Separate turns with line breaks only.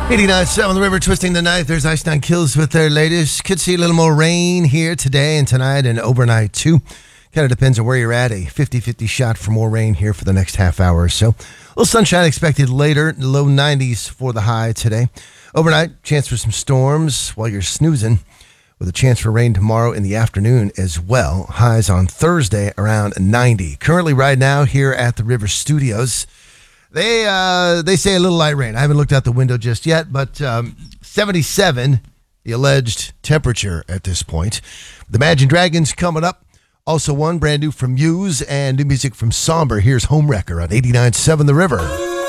89.7 The River, twisting the knife. There's Ice Nine Kills with their latest. Could see a little more rain here today and tonight and overnight too. Kind of depends on where you're at. A 50-50 shot for more rain here for the next half hour or so. A little sunshine expected later. Low 90s for the high today. Overnight, chance for some storms while you're snoozing, with a chance for rain tomorrow in the afternoon as well. Highs on Thursday around 90. Currently right now here at the River Studios, they say a little light rain. I haven't looked out the window just yet, but 77, the alleged temperature at this point. The Imagine Dragons coming up. Also one brand new from Muse and new music from Somber. Here's Homewrecker on 89.7 The River.